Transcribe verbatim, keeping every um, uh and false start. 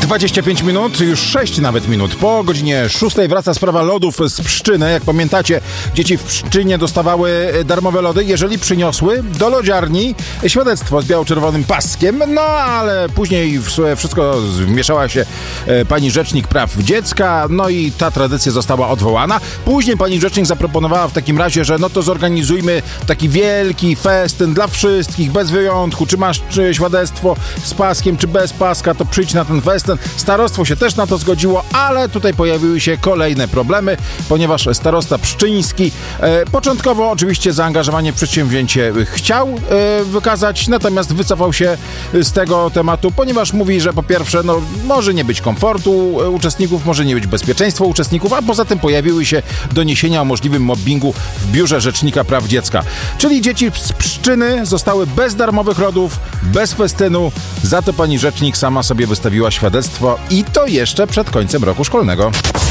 dwadzieścia pięć minut, już sześć nawet minut. Po godzinie szóstej wraca sprawa lodów z Pszczyny. Jak pamiętacie, dzieci w Pszczynie dostawały darmowe lody, jeżeli przyniosły do lodziarni świadectwo z biało-czerwonym paskiem. No ale później w wszystko wmieszała się pani rzecznik praw dziecka, no i ta tradycja została odwołana. Później pani rzecznik zaproponowała w takim razie, że no to zorganizujmy taki wielki festyn dla wszystkich, bez wyjątku. Czy masz czy świadectwo z paskiem, czy bez paska, to przyjdź na ten festyn. Starostwo się też na to zgodziło, ale tutaj pojawiły się kolejne problemy, ponieważ starosta pszczyński e, początkowo oczywiście zaangażowanie w przedsięwzięcie chciał e, wykazać, natomiast wycofał się z tego tematu, ponieważ mówi, że po pierwsze, no może nie być komfortu uczestników, może nie być bezpieczeństwa uczestników, a poza tym pojawiły się doniesienia o możliwym mobbingu w Biurze Rzecznika Praw Dziecka. Czyli dzieci z Pszczyny zostały bez darmowych lodów, bez festynu, za to pani rzecznik sama sobie wystawiła świadectwo i to jeszcze przed końcem roku szkolnego.